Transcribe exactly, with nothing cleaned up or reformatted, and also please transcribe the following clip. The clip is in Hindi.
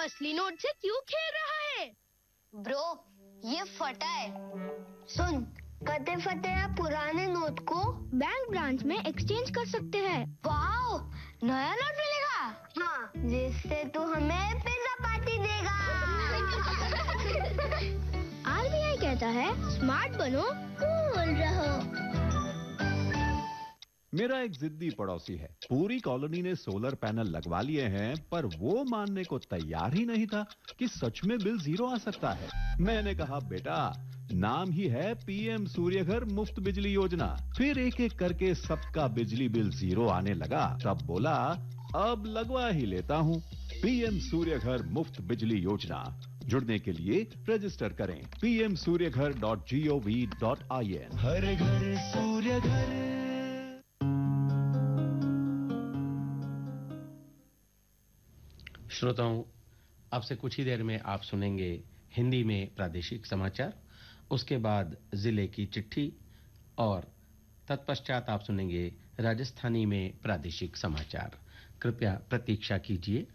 असली नोट से क्यों खेल रहा है? ब्रो, ये फटा है। सुन, कटे फटे या पुराने नोट को बैंक ब्रांच में एक्सचेंज कर सकते हैं। वाओ, नया नोट मिलेगा? हाँ, जिससे तू हमें पिज्जा पार्टी देगा। आरबीआई कहता है स्मार्ट बनो, कूल रहो। मेरा एक जिद्दी पड़ोसी है। पूरी कॉलोनी ने सोलर पैनल लगवा लिए हैं, पर वो मानने को तैयार ही नहीं था कि सच में बिल जीरो आ सकता है। मैंने कहा, बेटा, नाम ही है पीएम सूर्यघर मुफ्त बिजली योजना। फिर एक एक करके सबका बिजली बिल जीरो आने लगा। तब बोला, अब लगवा ही लेता हूँ। पीएम सूर्यघर मुफ्त बिजली योजना। जुड़ने के लिए रजिस्टर करें P M Surya Ghar dot G O V dot I N. हर घर सूर्यघर। श्रोताओं, अब से कुछ ही देर में आप सुनेंगे हिंदी में प्रादेशिक समाचार, उसके बाद जिले की चिट्ठी और तत्पश्चात आप सुनेंगे राजस्थानी में प्रादेशिक समाचार। कृपया प्रतीक्षा कीजिए,